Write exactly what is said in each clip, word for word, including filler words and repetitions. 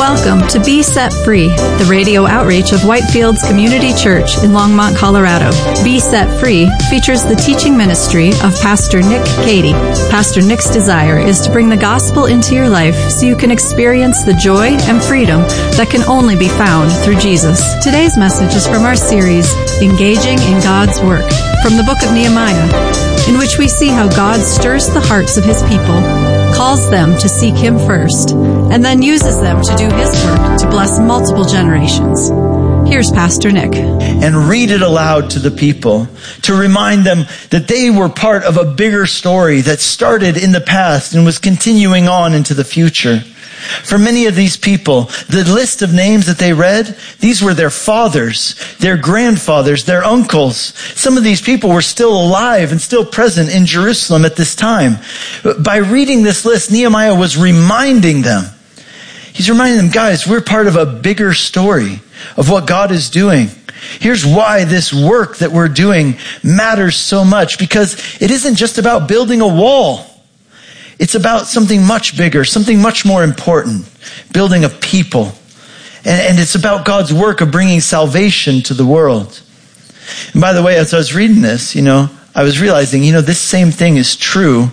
Welcome to Be Set Free, the radio outreach of Whitefields Community Church in Longmont, Colorado. Be Set Free features the teaching ministry of Pastor Nick Cady. Pastor Nick's desire is to bring the gospel into your life so you can experience the joy and freedom that can only be found through Jesus. Today's message is from our series, Engaging in God's Work, from the book of Nehemiah, in which we see how God stirs the hearts of his people, calls them to seek him first, and then uses them to do his work to bless multiple generations. Here's Pastor Nick. And read it aloud to the people to remind them that they were part of a bigger story that started in the past and was continuing on into the future. For many of these people, the list of names that they read, these were their fathers, their grandfathers, their uncles. Some of these people were still alive and still present in Jerusalem at this time. By reading this list, Nehemiah was reminding them. He's reminding them, guys, we're part of a bigger story of what God is doing. Here's why this work that we're doing matters so much, because it isn't just about building a wall. It's about something much bigger, something much more important, building a people. And, and it's about God's work of bringing salvation to the world. And by the way, as I was reading this, you know, I was realizing, you know, this same thing is true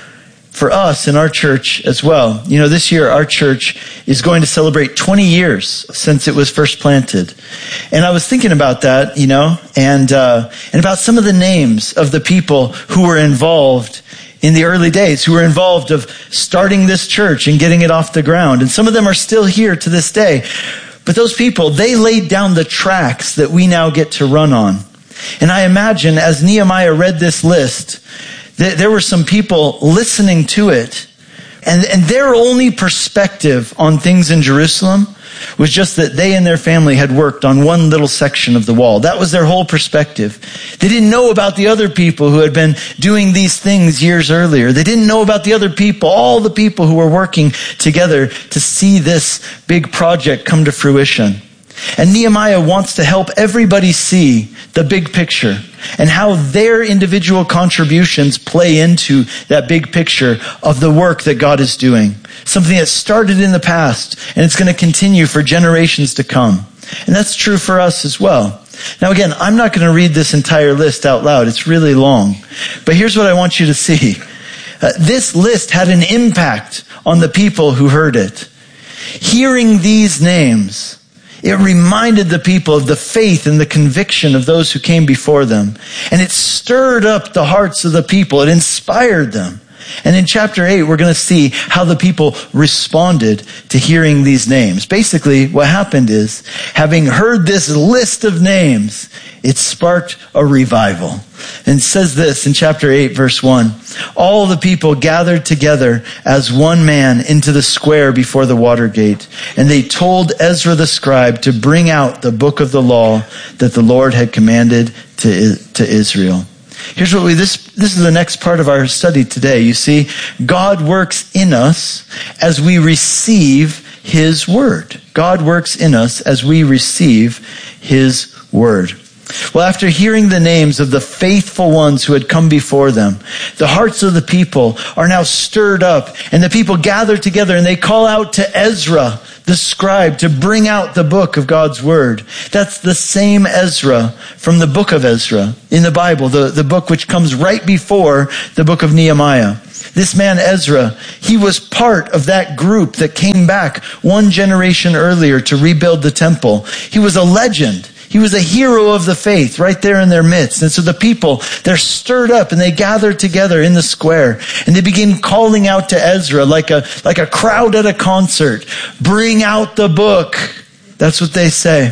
for us in our church as well. You know, this year our church is going to celebrate twenty years since it was first planted. And I was thinking about that, you know, and uh, and about some of the names of the people who were involved in the early days, who were involved of starting this church and getting it off the ground. And some of them are still here to this day. But those people, they laid down the tracks that we now get to run on. And I imagine as Nehemiah read this list, that there were some people listening to it. And, and their only perspective on things in Jerusalem was just that they and their family had worked on one little section of the wall. That was their whole perspective. They didn't know about the other people who had been doing these things years earlier. They didn't know about the other people, all the people who were working together to see this big project come to fruition. And Nehemiah wants to help everybody see the big picture and how their individual contributions play into that big picture of the work that God is doing. Something that started in the past and it's going to continue for generations to come. And that's true for us as well. Now again, I'm not going to read this entire list out loud. It's really long. But here's what I want you to see. Uh, this list had an impact on the people who heard it. Hearing these names, it reminded the people of the faith and the conviction of those who came before them. And it stirred up the hearts of the people. It inspired them. And in chapter eight, we're going to see how the people responded to hearing these names. Basically, what happened is, having heard this list of names, it sparked a revival. And it says this in chapter eight, verse one. All the people gathered together as one man into the square before the water gate. And they told Ezra the scribe to bring out the book of the law that the Lord had commanded to, to Israel. Here's what we, this, this is the next part of our study today. You see, God works in us as we receive his word. God works in us as we receive his word. Well, after hearing the names of the faithful ones who had come before them, the hearts of the people are now stirred up, and the people gather together and they call out to Ezra, the scribe, to bring out the book of God's word. That's the same Ezra from the book of Ezra in the Bible, the, the book which comes right before the book of Nehemiah. This man Ezra, he was part of that group that came back one generation earlier to rebuild the temple. He was a legend. He was a hero of the faith right there in their midst. And so the people, they're stirred up and they gather together in the square and they begin calling out to Ezra like a, like a crowd at a concert. Bring out the book. That's what they say.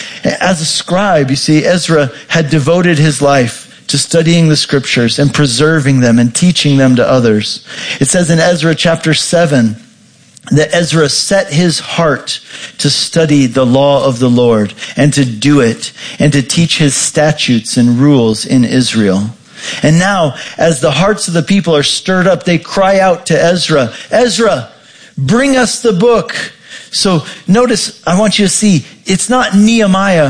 As a scribe, you see, Ezra had devoted his life to studying the scriptures and preserving them and teaching them to others. It says in Ezra chapter seven, that Ezra set his heart to study the law of the Lord and to do it and to teach his statutes and rules in Israel. And now, as the hearts of the people are stirred up, they cry out to Ezra, Ezra, bring us the book. So notice, I want you to see, it's not Nehemiah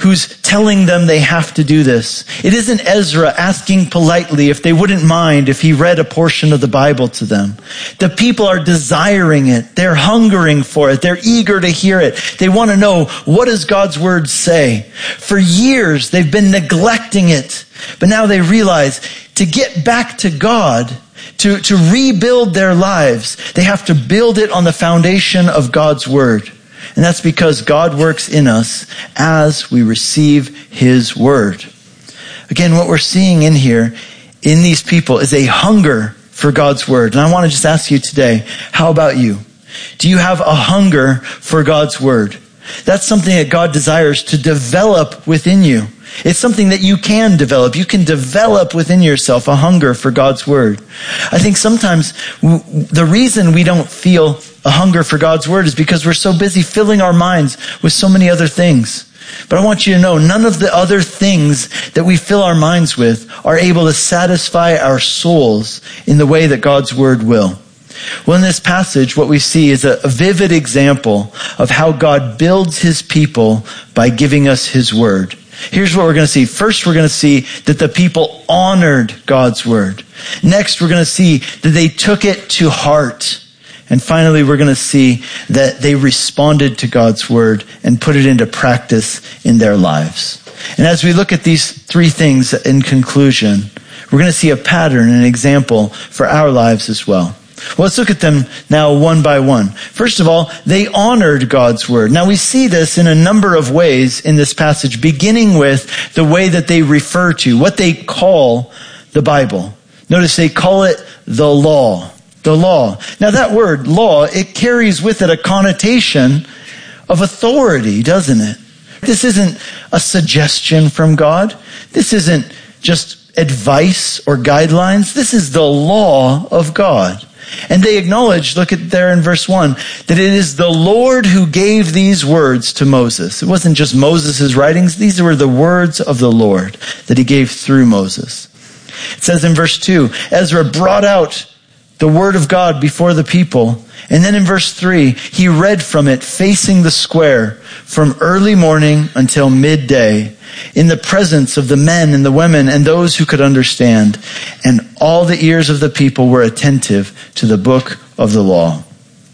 who's telling them they have to do this. It isn't Ezra asking politely if they wouldn't mind if he read a portion of the Bible to them. The people are desiring it. They're hungering for it. They're eager to hear it. They want to know, what does God's word say? For years, they've been neglecting it. But now they realize to get back to God, to, to rebuild their lives, they have to build it on the foundation of God's word. And that's because God works in us as we receive his word. Again, what we're seeing in here, in these people, is a hunger for God's word. And I want to just ask you today, how about you? Do you have a hunger for God's word? That's something that God desires to develop within you. It's something that you can develop. You can develop within yourself a hunger for God's word. I think sometimes the reason we don't feel a hunger for God's word is because we're so busy filling our minds with so many other things. But I want you to know, none of the other things that we fill our minds with are able to satisfy our souls in the way that God's word will. Well, in this passage, what we see is a, a vivid example of how God builds his people by giving us his word. Here's what we're going to see. First, we're going to see that the people honored God's word. Next, we're going to see that they took it to heart. And finally, we're going to see that they responded to God's word and put it into practice in their lives. And as we look at these three things in conclusion, we're going to see a pattern, an example for our lives as well. Well, let's look at them now one by one. First of all, they honored God's word. Now, we see this in a number of ways in this passage, beginning with the way that they refer to, what they call the Bible. Notice they call it the law. The law. Now, that word, law, it carries with it a connotation of authority, doesn't it? This isn't a suggestion from God. This isn't just advice or guidelines. This is the law of God. And they acknowledge, look at there in verse one, that it is the Lord who gave these words to Moses. It wasn't just Moses' writings. These were the words of the Lord that he gave through Moses. It says in verse two, Ezra brought out the word of God before the people. And then in verse three, he read from it facing the square from early morning until midday in the presence of the men and the women and those who could understand. And all the ears of the people were attentive to the book of the law.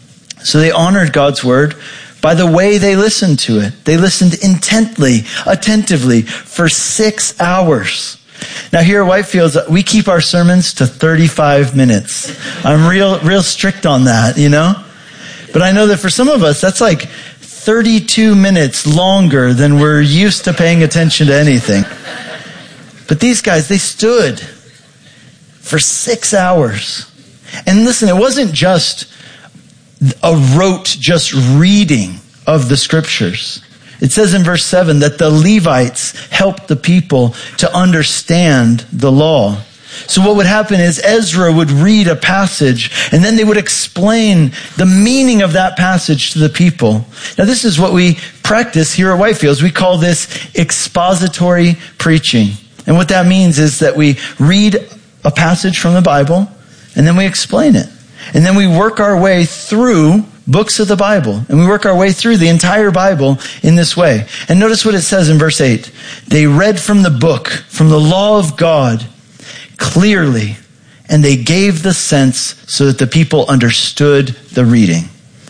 So they honored God's word by the way they listened to it. They listened intently, attentively for six hours. Now here at Whitefields, we keep our sermons to thirty-five minutes. I'm real, real strict on that, you know? But I know that for some of us, that's like thirty-two minutes longer than we're used to paying attention to anything. But these guys, they stood for six hours. And listen, it wasn't just a rote, just reading of the scriptures. It says in verse seven that the Levites helped the people to understand the law. So what would happen is Ezra would read a passage and then they would explain the meaning of that passage to the people. Now this is what we practice here at Whitefields. We call this expository preaching. And what that means is that we read a passage from the Bible and then we explain it. And then we work our way through books of the Bible. And we work our way through the entire Bible in this way. And notice what it says in verse eight. They read from the book, from the law of God, clearly, and they gave the sense so that the people understood the reading.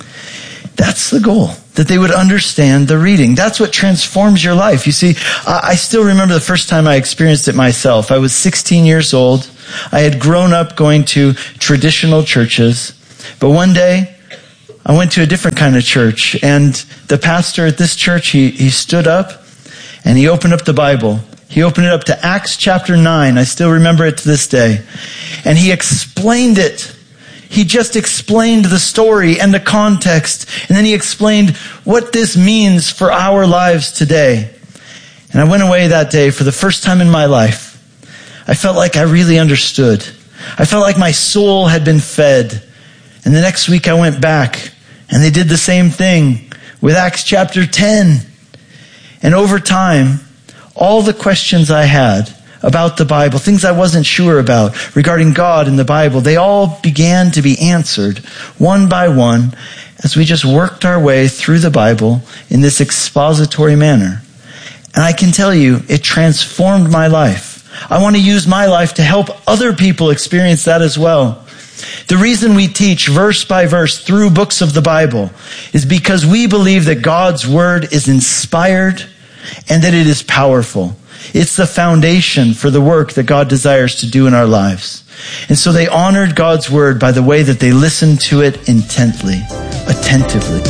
That's the goal, that they would understand the reading. That's what transforms your life. You see, I still remember the first time I experienced it myself. I was sixteen years old. I had grown up going to traditional churches, but one day I went to a different kind of church, and the pastor at this church, he, he stood up and he opened up the Bible. He opened it up to Acts chapter nine. I still remember it to this day. And he explained it. He just explained the story and the context. And then he explained what this means for our lives today. And I went away that day for the first time in my life. I felt like I really understood. I felt like my soul had been fed. And the next week I went back and they did the same thing with Acts chapter ten. And over time, all the questions I had about the Bible, things I wasn't sure about regarding God and the Bible, they all began to be answered one by one as we just worked our way through the Bible in this expository manner. And I can tell you, it transformed my life. I want to use my life to help other people experience that as well. The reason we teach verse by verse through books of the Bible is because we believe that God's word is inspired and that it is powerful. It's the foundation for the work that God desires to do in our lives. And so they honored God's word by the way that they listened to it intently, attentively.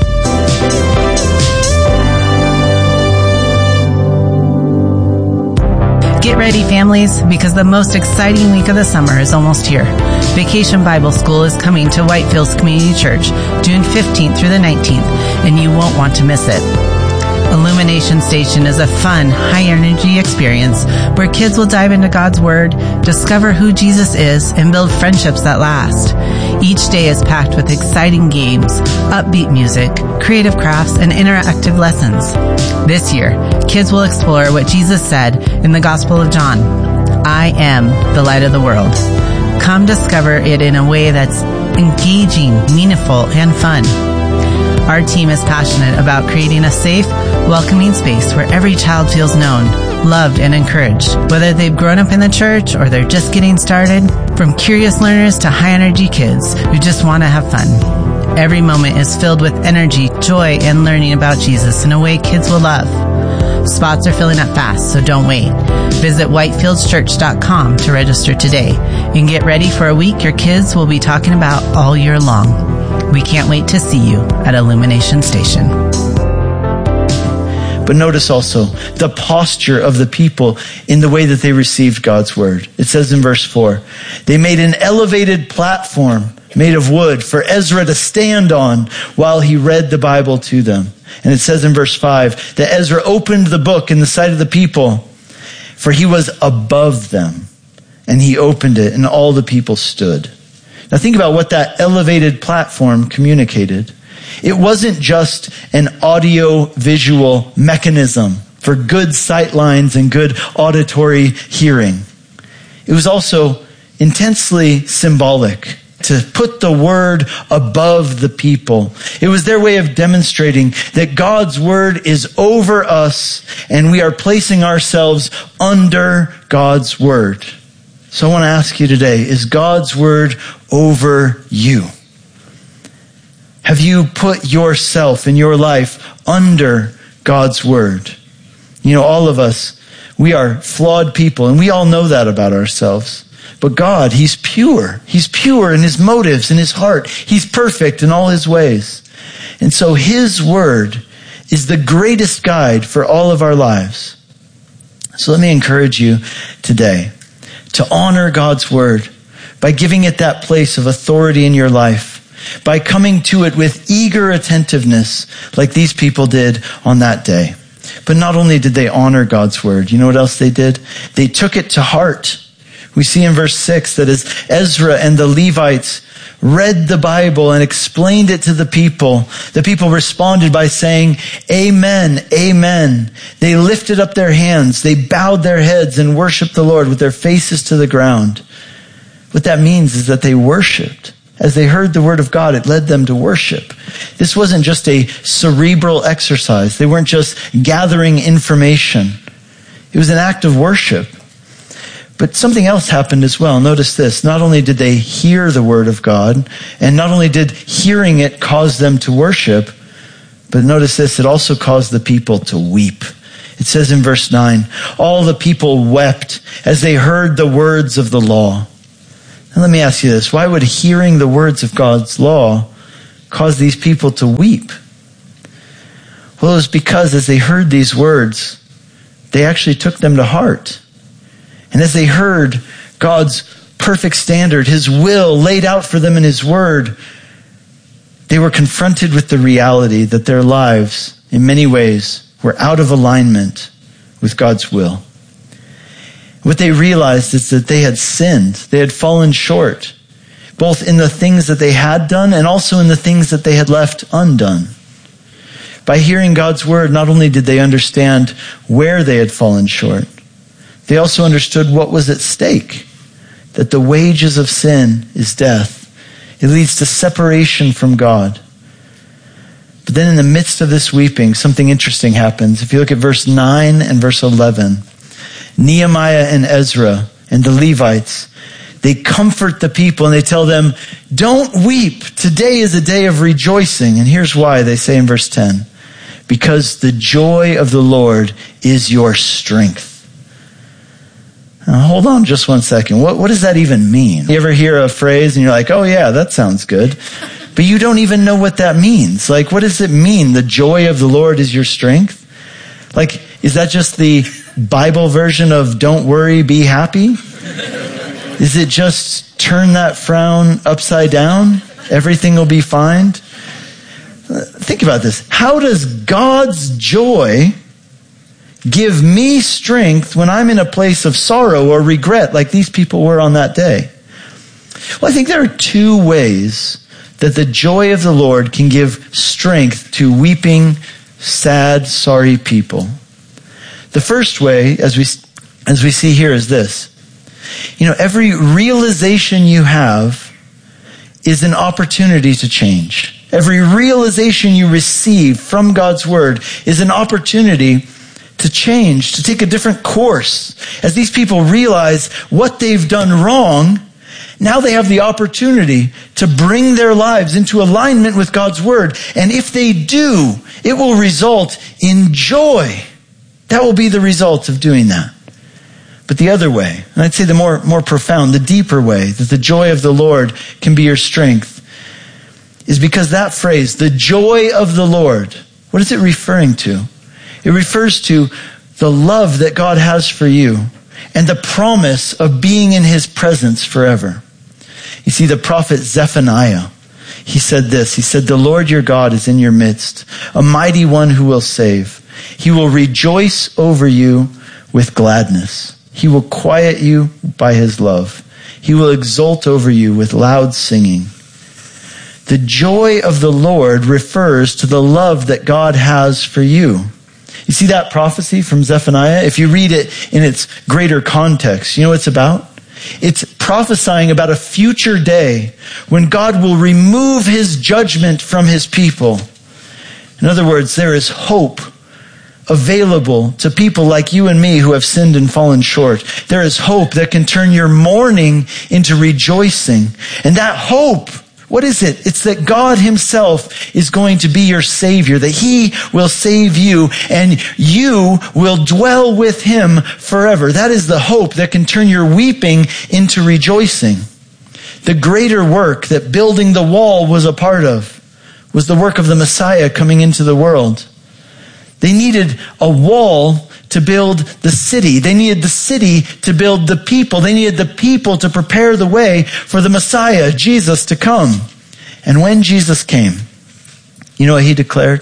Get ready, families, because the most exciting week of the summer is almost here. Vacation Bible School is coming to Whitefields Community Church June fifteenth through the nineteenth, and you won't want to miss it. Illumination Station is a fun, high-energy experience where kids will dive into God's Word, discover who Jesus is, and build friendships that last. Each day is packed with exciting games, upbeat music, creative crafts, and interactive lessons. This year, kids will explore what Jesus said in the Gospel of John, "I am the light of the world." Come discover it in a way that's engaging, meaningful, and fun. Our team is passionate about creating a safe, welcoming space where every child feels known, loved, and encouraged. Whether they've grown up in the church or they're just getting started, from curious learners to high-energy kids who just want to have fun. Every moment is filled with energy, joy, and learning about Jesus in a way kids will love. Spots are filling up fast, so don't wait. Visit whitefields church dot com to register today and get ready for a week your kids will be talking about all year long. We can't wait to see you at Illumination Station. But notice also the posture of the people in the way that they received God's word. It says in verse four, they made an elevated platform made of wood for Ezra to stand on while he read the Bible to them. And it says in verse five that Ezra opened the book in the sight of the people, for he was above them. And he opened it, and all the people stood. Now think about what that elevated platform communicated. It wasn't just an audio-visual mechanism for good sight lines and good auditory hearing. It was also intensely symbolic, to put the word above the people. It was their way of demonstrating that God's word is over us and we are placing ourselves under God's word. So I want to ask you today, is God's word over you? Have you put yourself and your life under God's word? You know, all of us, we are flawed people, and we all know that about ourselves. But God, He's pure. He's pure in His motives, in His heart. He's perfect in all His ways. And so His word is the greatest guide for all of our lives. So let me encourage you today to honor God's word by giving it that place of authority in your life, by coming to it with eager attentiveness like these people did on that day. But not only did they honor God's word, you know what else they did? They took it to heart. We see in verse six that as Ezra and the Levites read the Bible and explained it to the people, the people responded by saying, "Amen, amen." They lifted up their hands, they bowed their heads and worshiped the Lord with their faces to the ground. What that means is that they worshiped. As they heard the word of God, it led them to worship. This wasn't just a cerebral exercise. They weren't just gathering information. It was an act of worship. But something else happened as well. Notice this. Not only did they hear the word of God, and not only did hearing it cause them to worship, but notice this, it also caused the people to weep. It says in verse nine, all the people wept as they heard the words of the law. Now let me ask you this. Why would hearing the words of God's law cause these people to weep? Well, it was because as they heard these words, they actually took them to heart. And as they heard God's perfect standard, His will laid out for them in His word, they were confronted with the reality that their lives, in many ways, were out of alignment with God's will. What they realized is that they had sinned. They had fallen short, both in the things that they had done and also in the things that they had left undone. By hearing God's word, not only did they understand where they had fallen short, they also understood what was at stake, that the wages of sin is death. It leads to separation from God. But then in the midst of this weeping, something interesting happens. If you look at verse nine and verse eleven, Nehemiah and Ezra and the Levites, they comfort the people and they tell them, don't weep. Today is a day of rejoicing. And here's why. They say in verse ten, because the joy of the Lord is your strength. Now, hold on just one second. What, what does that even mean? You ever hear a phrase and you're like, oh yeah, that sounds good. But you don't even know what that means. Like, what does it mean? The joy of the Lord is your strength? Like, is that just the Bible version of don't worry, be happy? Is it just turn that frown upside down? Everything will be fine? Think about this. How does God's joy give me strength when I'm in a place of sorrow or regret like these people were on that day? Well, I think there are two ways that the joy of the Lord can give strength to weeping, sad, sorry people. The first way, as we as we see here, is this. You know, every realization you have is an opportunity to change. Every realization you receive from God's word is an opportunity to change, to take a different course. As these people realize what they've done wrong, now they have the opportunity to bring their lives into alignment with God's word. And if they do, it will result in joy. That will be the result of doing that. But the other way, and I'd say the more, more profound, the deeper way that the joy of the Lord can be your strength, is because that phrase, the joy of the Lord, what is it referring to? It refers to the love that God has for you and the promise of being in his presence forever. You see, the prophet Zephaniah, he said this. He said, the Lord your God is in your midst, a mighty one who will save. He will rejoice over you with gladness. He will quiet you by his love. He will exult over you with loud singing. The joy of the Lord refers to the love that God has for you. You see that prophecy from Zephaniah? If you read it in its greater context, you know what it's about? It's prophesying about a future day when God will remove his judgment from his people. In other words, there is hope available to people like you and me who have sinned and fallen short. There is hope that can turn your mourning into rejoicing. And that hope, what is it? It's that God himself is going to be your Savior, that he will save you and you will dwell with him forever. That is the hope that can turn your weeping into rejoicing. The greater work that building the wall was a part of was the work of the Messiah coming into the world. They needed a wall to build the city. They needed the city to build the people. They needed the people to prepare the way for the Messiah, Jesus, to come. And when Jesus came, you know what he declared?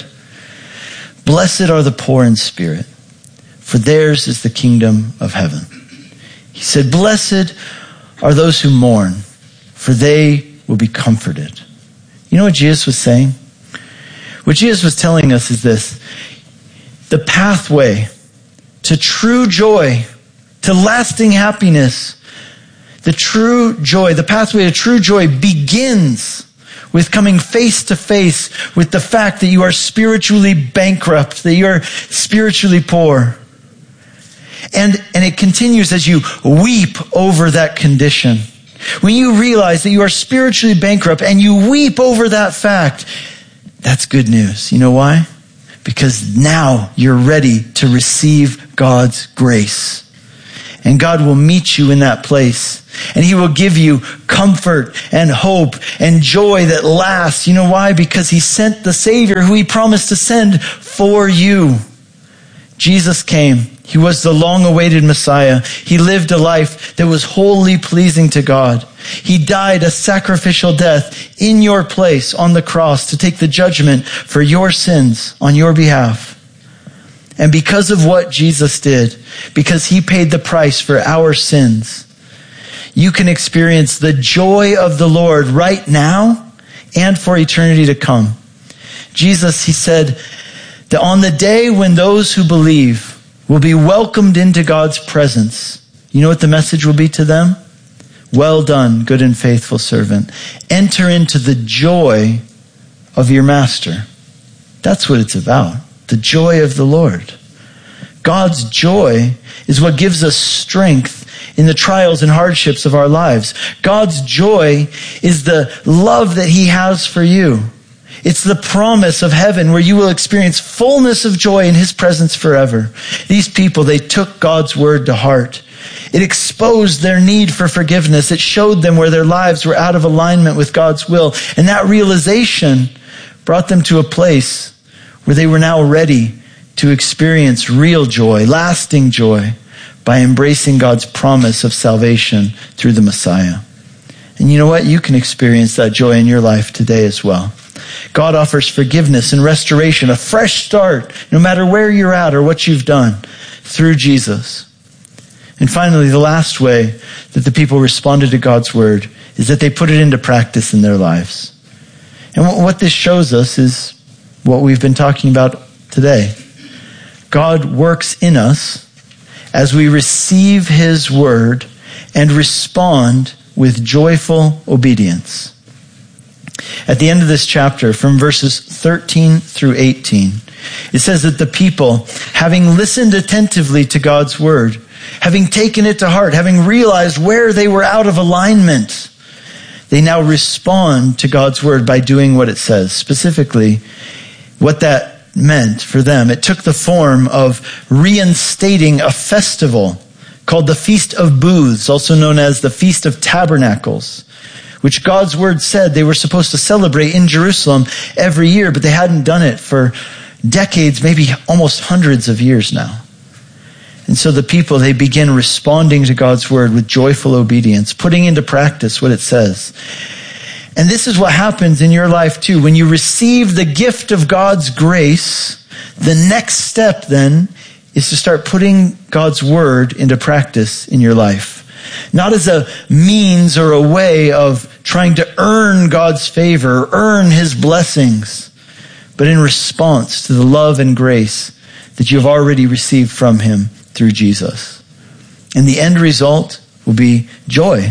Blessed are the poor in spirit, for theirs is the kingdom of heaven. He said, blessed are those who mourn, for they will be comforted. You know what Jesus was saying? What Jesus was telling us is this. The pathway to true joy, to lasting happiness, the true joy, the pathway to true joy begins with coming face to face with the fact that you are spiritually bankrupt, that you are spiritually poor. And, and it continues as you weep over that condition. When you realize that you are spiritually bankrupt and you weep over that fact, that's good news. You know why? Because now you're ready to receive God's grace. And God will meet you in that place. And he will give you comfort and hope and joy that lasts. You know why? Because he sent the Savior who he promised to send for you. Jesus came. He was the long-awaited Messiah. He lived a life that was wholly pleasing to God. He died a sacrificial death in your place on the cross to take the judgment for your sins on your behalf. And because of what Jesus did, because he paid the price for our sins, you can experience the joy of the Lord right now and for eternity to come. Jesus, he said that on the day when those who believe will be welcomed into God's presence, you know what the message will be to them? Well done, good and faithful servant. Enter into the joy of your master. That's what it's about. The joy of the Lord. God's joy is what gives us strength in the trials and hardships of our lives. God's joy is the love that he has for you. It's the promise of heaven where you will experience fullness of joy in his presence forever. These people, they took God's word to heart. It exposed their need for forgiveness. It showed them where their lives were out of alignment with God's will. And that realization brought them to a place where they were now ready to experience real joy, lasting joy, by embracing God's promise of salvation through the Messiah. And you know what? You can experience that joy in your life today as well. God offers forgiveness and restoration, a fresh start, no matter where you're at or what you've done, through Jesus. And finally, the last way that the people responded to God's word is that they put it into practice in their lives. And what this shows us is what we've been talking about today. God works in us as we receive his word and respond with joyful obedience. At the end of this chapter, from verses thirteen through eighteen, it says that the people, having listened attentively to God's word, having taken it to heart, having realized where they were out of alignment, they now respond to God's word by doing what it says. Specifically, what that meant for them, it took the form of reinstating a festival called the Feast of Booths, also known as the Feast of Tabernacles, which God's word said they were supposed to celebrate in Jerusalem every year, but they hadn't done it for decades, maybe almost hundreds of years now. And so the people, they begin responding to God's word with joyful obedience, putting into practice what it says. And this is what happens in your life too. When you receive the gift of God's grace, the next step then is to start putting God's word into practice in your life. Not as a means or a way of trying to earn God's favor, earn his blessings, but in response to the love and grace that you have already received from him through Jesus. And the end result will be joy.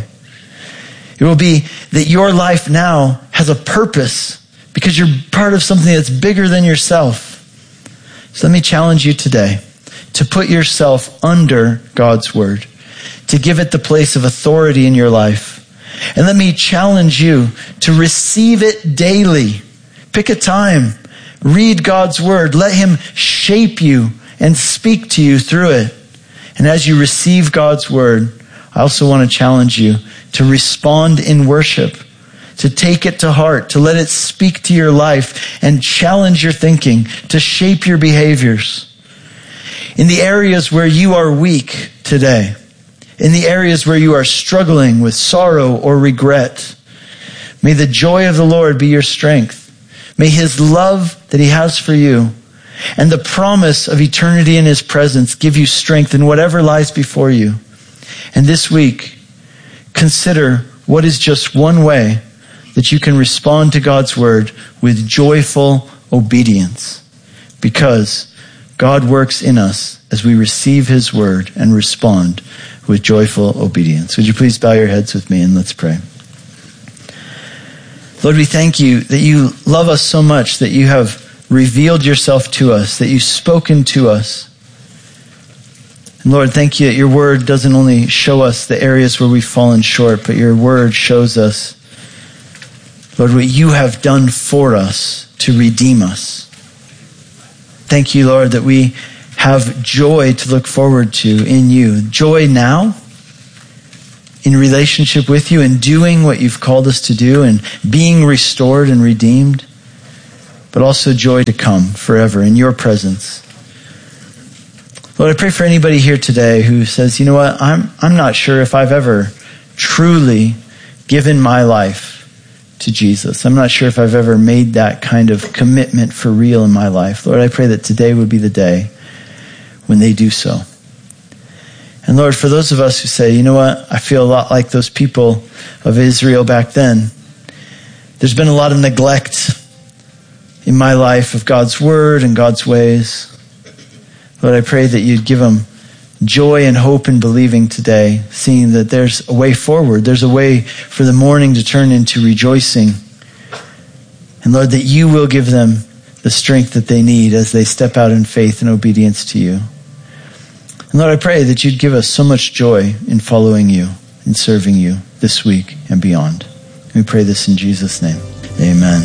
It will be that your life now has a purpose because you're part of something that's bigger than yourself. So let me challenge you today to put yourself under God's word, to give it the place of authority in your life. And let me challenge you to receive it daily. Pick a time. Read God's word. Let him shape you and speak to you through it. And as you receive God's word, I also want to challenge you to respond in worship, to take it to heart, to let it speak to your life and challenge your thinking, to shape your behaviors. In the areas where you are weak today, in the areas where you are struggling with sorrow or regret, may the joy of the Lord be your strength. May his love that he has for you and the promise of eternity in his presence give you strength in whatever lies before you. And this week, consider what is just one way that you can respond to God's word with joyful obedience, because God works in us as we receive his word and respond with joyful obedience. Would you please bow your heads with me and let's pray. Lord, we thank you that you love us so much, that you have revealed yourself to us, that you've spoken to us. And Lord, thank you that your word doesn't only show us the areas where we've fallen short, but your word shows us, Lord, what you have done for us to redeem us. Thank you, Lord, that we have joy to look forward to in you. Joy now, in relationship with you and doing what you've called us to do and being restored and redeemed, but also joy to come forever in your presence. Lord, I pray for anybody here today who says, you know what, I'm I'm not sure if I've ever truly given my life to Jesus. I'm not sure if I've ever made that kind of commitment for real in my life. Lord, I pray that today would be the day when they do so. And Lord, for those of us who say, you know what, I feel a lot like those people of Israel back then. There's been a lot of neglect in my life of God's word and God's ways. Lord, I pray that you'd give them joy and hope in believing today, seeing that there's a way forward. There's a way for the mourning to turn into rejoicing. And Lord, that you will give them the strength that they need as they step out in faith and obedience to you. And Lord, I pray that you'd give us so much joy in following you and serving you this week and beyond. We pray this in Jesus' name. Amen.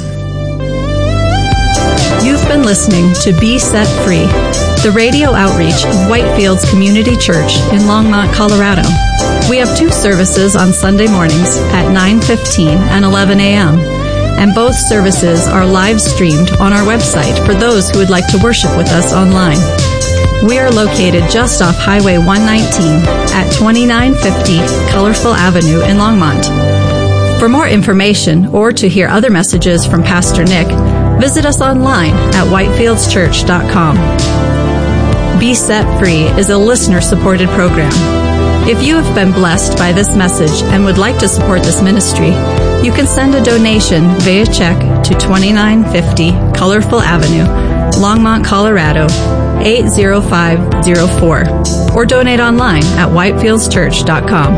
You've been listening to Be Set Free, the radio outreach of Whitefields Community Church in Longmont, Colorado. We have two services on Sunday mornings at nine fifteen and eleven a.m., and both services are live streamed on our website for those who would like to worship with us online. We are located just off Highway one nineteen at twenty-nine fifty Colorful Avenue in Longmont. For more information or to hear other messages from Pastor Nick, visit us online at whitefields church dot com. Be Set Free is a listener-supported program. If you have been blessed by this message and would like to support this ministry, you can send a donation via check to twenty-nine fifty Colorful Avenue, Longmont, Colorado, eight zero five zero four, or donate online at whitefields church dot com.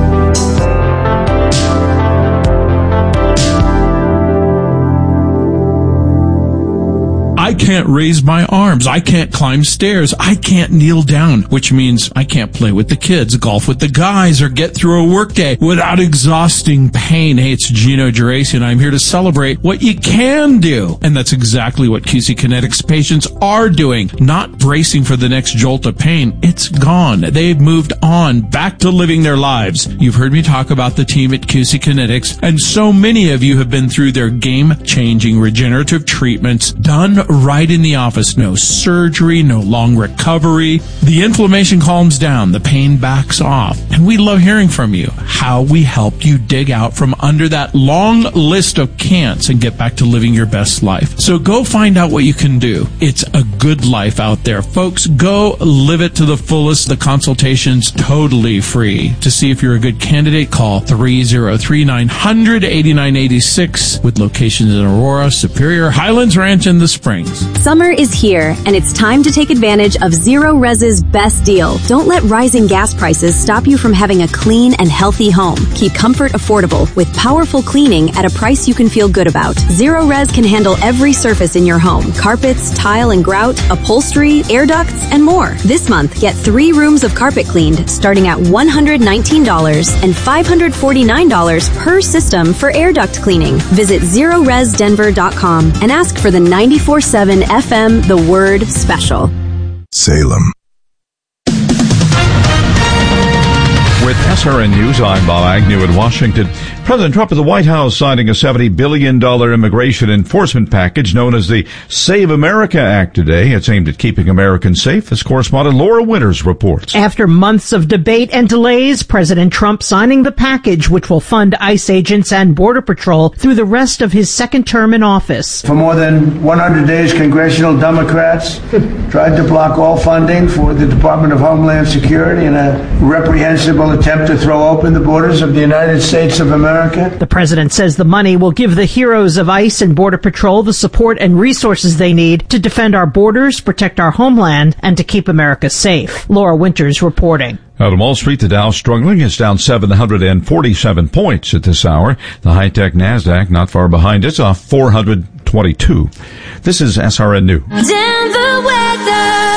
I can't raise my arms. I can't climb stairs. I can't kneel down, which means I can't play with the kids, golf with the guys, or get through a workday without exhausting pain. Hey, it's Gino Geraci, and I'm here to celebrate what you can do. And that's exactly what Q C Kinetics patients are doing, not bracing for the next jolt of pain. It's gone. They've moved on, back to living their lives. You've heard me talk about the team at Q C Kinetics, and so many of you have been through their game-changing regenerative treatments done right in the office. No surgery, no long recovery. The inflammation calms down, the pain backs off. And we love hearing from you how we helped you dig out from under that long list of can'ts and get back to living your best life. So go find out what you can do. It's a good life out there. Folks, go live it to the fullest. The consultation's totally free. To see if you're a good candidate, call three oh three, nine hundred, eighty-nine eighty-six with locations in Aurora, Superior, Highlands Ranch, and the Springs. Summer is here, and it's time to take advantage of Zero Res's best deal. Don't let rising gas prices stop you from having a clean and healthy home. Keep comfort affordable with powerful cleaning at a price you can feel good about. Zero Res can handle every surface in your home: carpets, tile and grout, upholstery, air ducts, and more. This month, get three rooms of carpet cleaned starting at one hundred nineteen dollars and five hundred forty-nine dollars per system for air duct cleaning. Visit zero res denver dot com and ask for the ninety-four point seven F M The Word Special. Salem. With S R N News, I'm Bob Agnew in Washington. President Trump at the White House signing a seventy billion dollars immigration enforcement package known as the Save America Act today. It's aimed at keeping Americans safe, as correspondent Laura Winters reports. After months of debate and delays, President Trump signing the package which will fund ICE agents and Border Patrol through the rest of his second term in office. For more than one hundred days, congressional Democrats tried to block all funding for the Department of Homeland Security in a reprehensible attempt to throw open the borders of the United States of America. The president says the money will give the heroes of ICE and Border Patrol the support and resources they need to defend our borders, protect our homeland, and to keep America safe. Laura Winters reporting. Out on Wall Street, the Dow struggling. It's down seven hundred forty-seven points at this hour. The high-tech NASDAQ not far behind. It's off four hundred twenty-two. This is S R N News. Denver weather.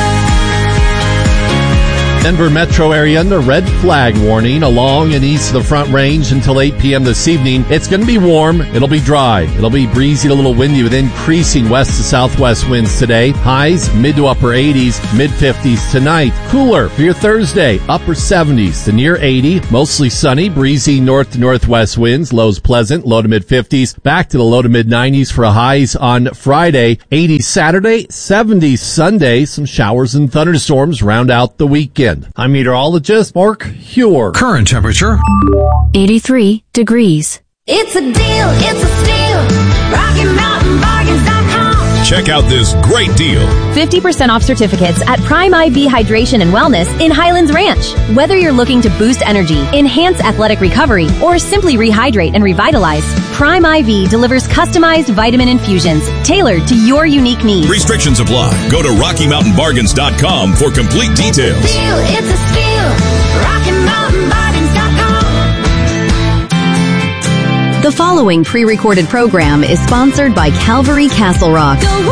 Denver metro area under red flag warning along and east of the Front Range until eight p.m. this evening. It's going to be warm. It'll be dry. It'll be breezy to a little windy with increasing west to southwest winds today. Highs mid to upper eighties, mid fifties tonight. Cooler for your Thursday, upper seventies to near eighty. Mostly sunny, breezy north to northwest winds. Lows pleasant, low to mid fifties. Back to the low to mid nineties for highs on Friday. eighties Saturday, seventies Sunday. Some showers and thunderstorms round out the weekend. I'm meteorologist Mark Huer. Current temperature eighty-three degrees. It's a deal, it's a steal. Rocky Mountain Bargains dot com. Check out this great deal. fifty percent off certificates at Prime I V Hydration and Wellness in Highlands Ranch. Whether you're looking to boost energy, enhance athletic recovery, or simply rehydrate and revitalize, Prime I V delivers customized vitamin infusions tailored to your unique needs. Restrictions apply. Go to rocky mountain bargains dot com for complete details. Deal, it's a steal. Rocky Mountain Bargains dot com. The following pre-recorded program is sponsored by Calvary Castle Rock.